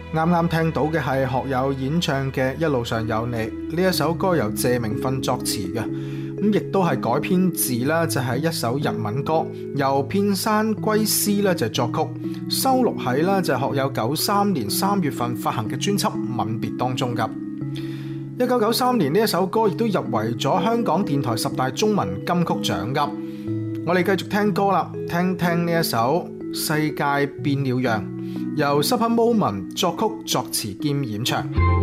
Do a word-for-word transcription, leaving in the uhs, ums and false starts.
啱啱聽到嘅係學友演唱嘅《一路上有你》，呢一首歌由謝明訓作詞嘅，咁亦都係改編自啦，就係一首日文歌，由片山圭司咧就作曲，收錄喺啦就係學友九三年三月份發行嘅專輯《吻別》當中噶。一九九三年呢一首歌亦都入圍咗香港電台十大中文金曲獎噶。我哋繼續聽歌啦，聽聽呢一首《世界變了樣》，由 Supper Moment 作曲作詞兼演唱。